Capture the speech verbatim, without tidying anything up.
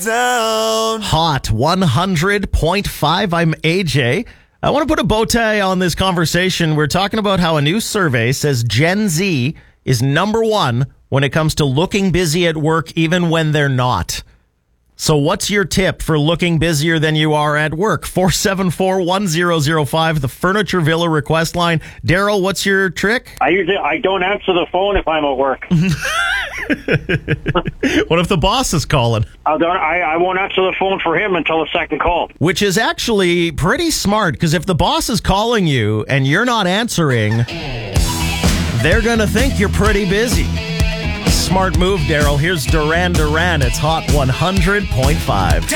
Down. Hot one hundred point five. I'm A J. I want to put a bow tie on this conversation. We're talking about how a new survey says Gen Z is number one when it comes to looking busy at work, even when they're not. So what's your tip for looking busier than you are at work? four seven four, one zero zero five, the Furniture Villa request line. Daryl, what's your trick? I usually I don't answer the phone if I'm at work. What if the boss is calling? I, don't, I, I won't answer the phone for him until the second call. Which is actually pretty smart, because if the boss is calling you and you're not answering, they're going to think you're pretty busy. Smart move, Daryl. Here's Duran Duran. It's Hot one hundred point five.